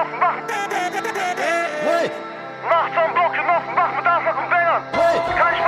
Hey! Nachts am Block gelaufen, wach mit Anfang und Bängern. Hey! Kein